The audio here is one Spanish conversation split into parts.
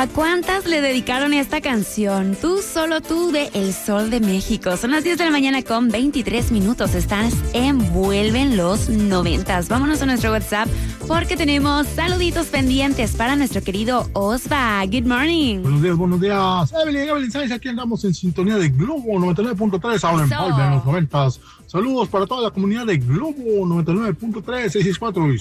¿A cuántas le dedicaron esta canción? Tú, solo tú, de El Sol de México. Son las 10 de la mañana con 23 minutos. Estás en los 90. Vámonos a nuestro WhatsApp porque tenemos saluditos pendientes para nuestro querido Osva. Good morning. Buenos días, buenos días. Evelyn Sáenz, aquí andamos en sintonía de Globo 99.3, ahora en los 90. Saludos para toda la comunidad de Globo 99.3, 664 y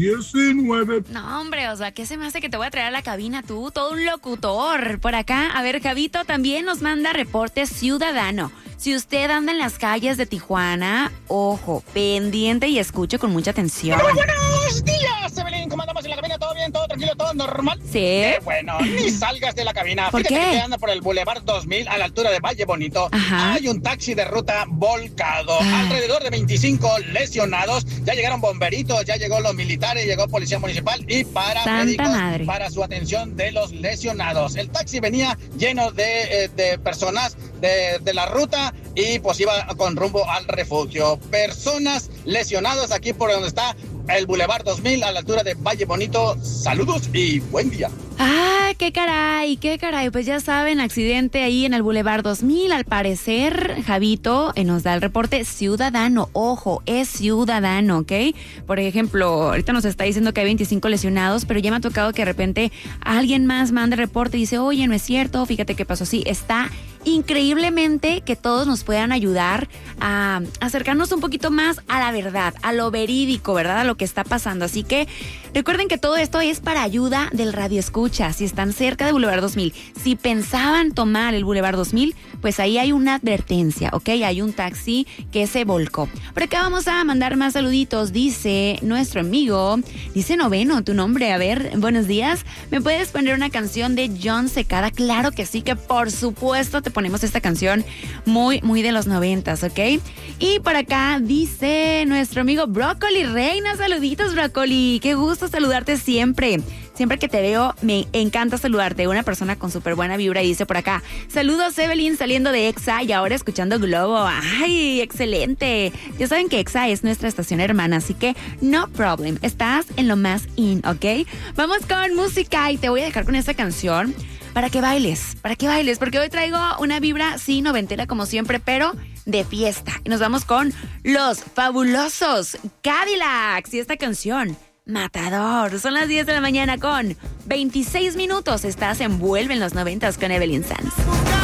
619. No, hombre, o sea, ¿qué se me hace que te voy a traer a la cabina tú? Todo un locutor por acá. A ver, Javito también nos manda reporte ciudadano. Si usted anda en las calles de Tijuana, ojo, pendiente y escuche con mucha atención. ¡Muy buenos días, Evelyn! ¿Cómo andamos en la cabina? ¿Todo bien? ¿Todo tranquilo? ¿Todo normal? Sí. Bueno, ni salgas de la cabina. ¿Por Fíjate qué? que anda por el Boulevard 2000 a la altura de Valle Bonito. Ajá. Hay un taxi de ruta volcado. Alrededor de 25 lesionados. Ya llegaron bomberitos, ya llegó los militares, llegó policía municipal y paramédicos para su atención de los lesionados. El taxi venía lleno de personas de la ruta y pues iba con rumbo al refugio. Personas lesionadas aquí por donde está el Boulevard 2000 a la altura de Valle Bonito. Saludos y buen día. ¡Ah, qué caray! Pues ya saben, accidente ahí en el Boulevard 2000. Al parecer, Javito nos da el reporte ciudadano. Ojo, es ciudadano, ¿ok? Por ejemplo, ahorita nos está diciendo que hay 25 lesionados, pero ya me ha tocado que de repente alguien más mande reporte y dice, oye, no es cierto, fíjate qué pasó. Sí, está increíblemente que todos nos puedan ayudar a acercarnos un poquito más a la verdad, a lo verídico, ¿verdad? A lo que está pasando. Así que recuerden que todo esto es para ayuda del Radio Escucha. Si están cerca de Boulevard 2000, si pensaban tomar el Boulevard 2000, pues ahí hay una advertencia, ¿ok? Hay un taxi que se volcó. Por acá vamos a mandar más saluditos. Dice nuestro amigo, dice Noveno, tu nombre. A ver, buenos días. ¿Me puedes poner una canción de John Secada? Claro que sí, que por supuesto te ponemos esta canción muy, muy de los 90s, ¿ok? Y por acá dice nuestro amigo Brócoli Reina. Saluditos, Brócoli. Qué gusto saludarte siempre. Siempre que te veo, me encanta saludarte. Una persona con súper buena vibra y dice por acá, saludos, Evelyn, saliendo de EXA y ahora escuchando Globo. ¡Ay, excelente! Ya saben que EXA es nuestra estación hermana, así que no problem. Estás en lo más in, ¿ok? Vamos con música y te voy a dejar con esta canción para que bailes, porque hoy traigo una vibra, sí, noventera como siempre, pero de fiesta. Y nos vamos con los fabulosos Cadillacs y esta canción, Matador. Son las 10 de la mañana con 26 minutos. Estás en los 90s con Evelyn Sanz.